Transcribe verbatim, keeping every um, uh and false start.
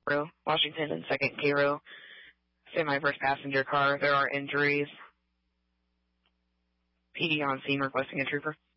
row, Washington and second K row, semi-verse passenger car. There are injuries. P D on scene requesting a trooper.